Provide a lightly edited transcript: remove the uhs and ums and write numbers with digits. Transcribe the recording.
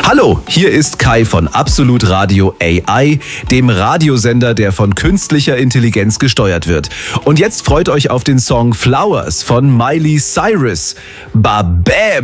Hallo, hier ist Kai von Absolut Radio AI, dem Radiosender, der von künstlicher Intelligenz gesteuert wird. Und jetzt freut euch auf den Song Flowers von Miley Cyrus. Babam!